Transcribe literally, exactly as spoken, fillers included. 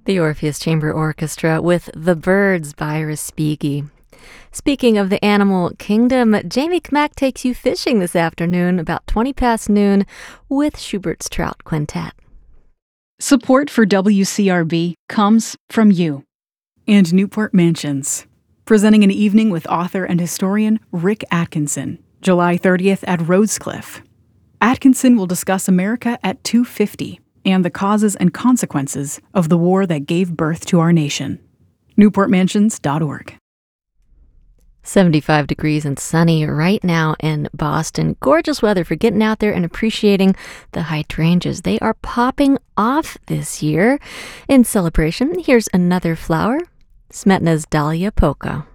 The Orpheus Chamber Orchestra with The Birds by Respighi. Speaking of the animal kingdom, Jamie Kmack takes you fishing this afternoon about twenty past noon with Schubert's Trout Quintet. Support for W C R B comes from you and Newport Mansions, presenting an evening with author and historian Rick Atkinson, July thirtieth at Rhodescliff. Atkinson will discuss America at two fifty and the causes and consequences of the war that gave birth to our nation. newport mansions dot org. seventy-five degrees and sunny right now in Boston. Gorgeous weather for getting out there and appreciating the hydrangeas. They are popping off this year. In celebration, here's another flower, Smetana's Dahlia Polka.